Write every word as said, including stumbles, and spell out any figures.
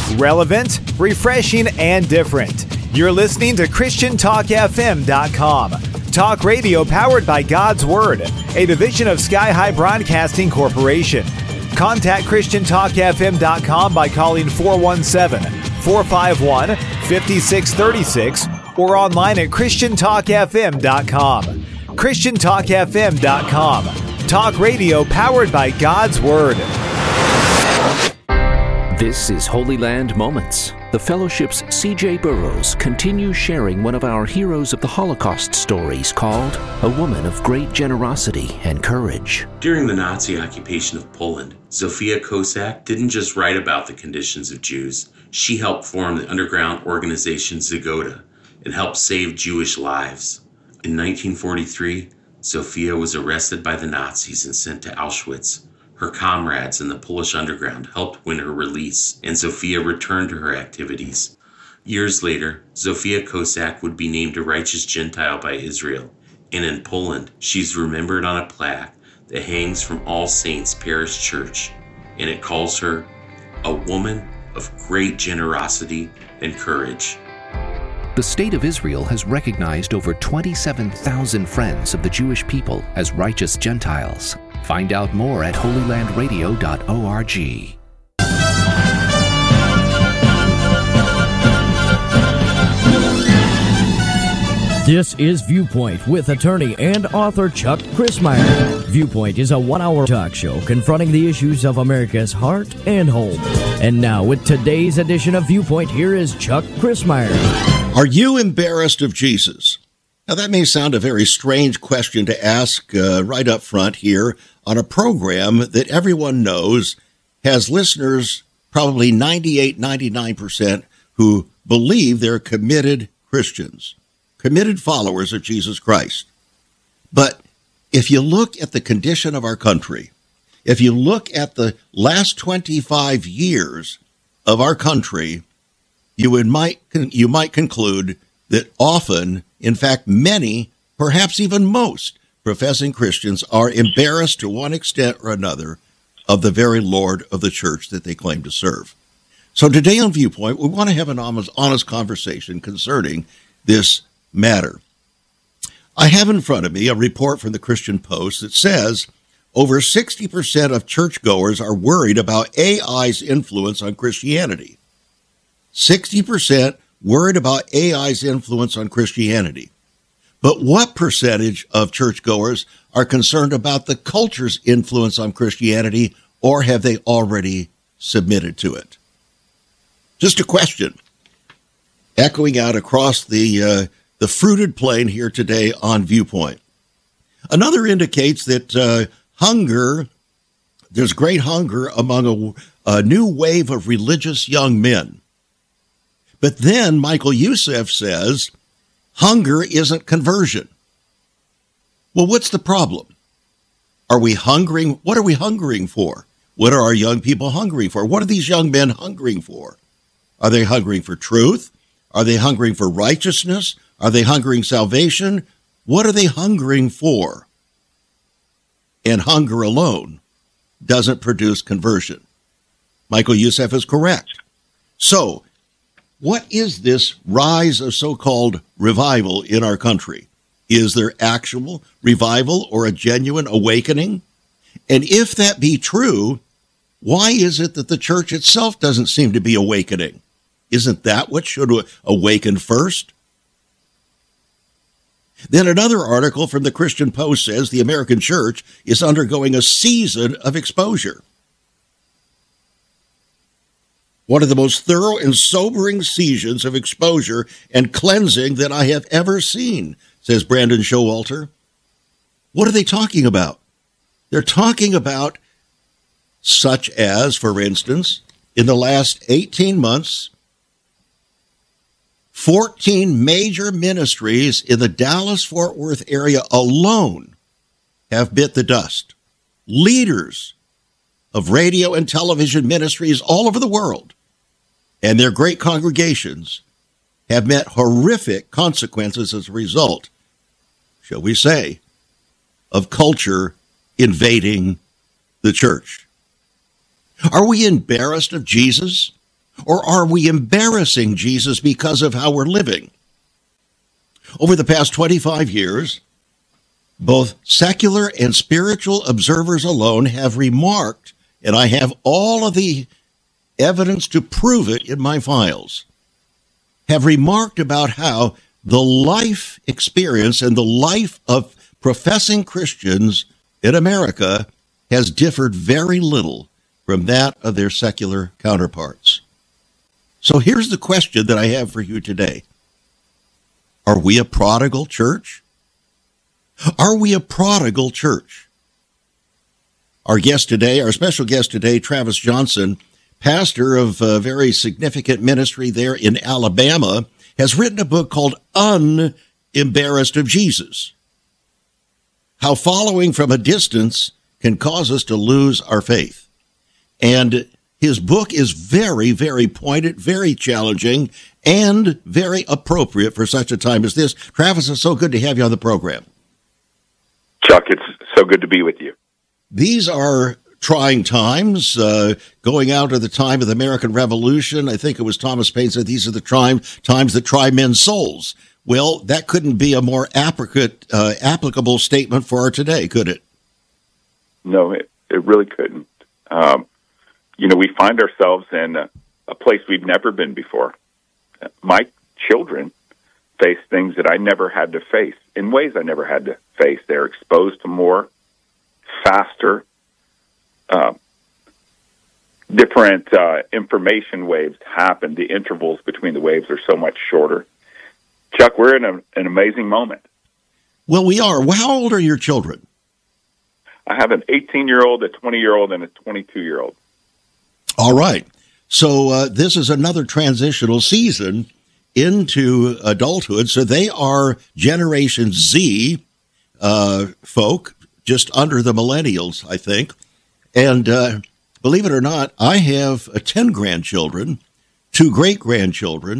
Relevant, refreshing, and different. You're listening to Christian Talk F M dot com. Talk radio powered by God's Word, a division of Sky High Broadcasting Corporation. Contact Christian Talk F M dot com by calling four one seven, four five one, five six three six or online at Christian Talk F M dot com. Christian Talk F M dot com. Talk radio powered by God's Word. This is Holy Land Moments. The Fellowship's C J Burrows continues sharing one of our Heroes of the Holocaust stories called A Woman of Great Generosity and Courage. During the Nazi occupation of Poland, Zofia Kosak didn't just write about the conditions of Jews. She helped form the underground organization Zgoda and helped save Jewish lives. In nineteen forty-three, Zofia was arrested by the Nazis and sent to Auschwitz. Her comrades in the Polish underground helped win her release, and Zofia returned to her activities. Years later, Zofia Kosak would be named a righteous Gentile by Israel, and in Poland, she's remembered on a plaque that hangs from All Saints Parish Church, and it calls her a woman of great generosity and courage. The State of Israel has recognized over twenty-seven thousand friends of the Jewish people as righteous Gentiles. Find out more at holy land radio dot org. This is Viewpoint with attorney and author Chuck Crismier. Viewpoint is a one-hour talk show confronting the issues of America's heart and home. And now, with today's edition of Viewpoint, here is Chuck Crismier. Are you embarrassed of Jesus? Now, that may sound a very strange question to ask uh, right up front here on a program that everyone knows has listeners, probably ninety-eight, ninety-nine percent, who believe they're committed Christians, committed followers of Jesus Christ. But if you look at the condition of our country, if you look at the last twenty-five years of our country, you would might you might conclude that often, in fact, many, perhaps even most, professing Christians are embarrassed to one extent or another of the very Lord of the church that they claim to serve. So today on Viewpoint, we want to have an honest conversation concerning this matter. I have in front of me a report from the Christian Post that says over sixty percent of churchgoers are worried about A I's influence on Christianity. sixty percent worried about A I's influence on Christianity. But what percentage of churchgoers are concerned about the culture's influence on Christianity, or have they already submitted to it? Just a question, echoing out across the uh, the fruited plain here today on Viewpoint. Another indicates that uh, hunger, there's great hunger among a, a new wave of religious young men. But then Michael Youssef says, hunger isn't conversion. Well, what's the problem? Are we hungering? What are we hungering for? What are our young people hungering for? What are these young men hungering for? Are they hungering for truth? Are they hungering for righteousness? Are they hungering salvation? What are they hungering for? And hunger alone doesn't produce conversion. Michael Youssef is correct. So, what is this rise of so-called revival in our country? Is there actual revival or a genuine awakening? And if that be true, why is it that the church itself doesn't seem to be awakening? Isn't that what should awaken first? Then another article from the Christian Post says the American church is undergoing a season of exposure. One of the most thorough and sobering seasons of exposure and cleansing that I have ever seen, says Brandon Showalter. What are they talking about? They're talking about such as, for instance, in the last eighteen months, fourteen major ministries in the Dallas-Fort Worth area alone have bit the dust. Leaders of radio and television ministries all over the world and their great congregations have met horrific consequences as a result, shall we say, of culture invading the church. Are we embarrassed of Jesus? Or are we embarrassing Jesus because of how we're living? Over the past twenty-five years, both secular and spiritual observers alone have remarked, and I have all of the evidence to prove it in my files, have remarked about how the life experience and the life of professing Christians in America has differed very little from that of their secular counterparts. So here's the question that I have for you today. Are we a prodigal church? Are we a prodigal church? Our guest today, our special guest today, Travis Johnson, pastor of a very significant ministry there in Alabama, has written a book called Unembarrassed of Jesus. How following from a distance can cause us to lose our faith. And his book is very, very pointed, very challenging, and very appropriate for such a time as this. Travis, it's so good to have you on the program. Chuck, it's so good to be with you. These are trying times, uh, going out of the time of the American Revolution. I think it was Thomas Paine said these are the time, times that try men's souls. Well, that couldn't be a more applicable, uh, applicable statement for our today, could it? No, it, it really couldn't. Um, you know, we find ourselves in a, a place we've never been before. My children face things that I never had to face, in ways I never had to face. They're exposed to more, faster, uh, different uh, information waves happen. The intervals between the waves are so much shorter. Chuck, we're in a, an amazing moment. Well, we are. Well, how old are your children? I have an eighteen-year-old, a twenty-year-old, and a twenty-two-year-old. All right. So uh, this is another transitional season into adulthood. So they are Generation Z uh, folk, just under the millennials, I think. And uh, believe it or not, I have uh, ten grandchildren, two great-grandchildren,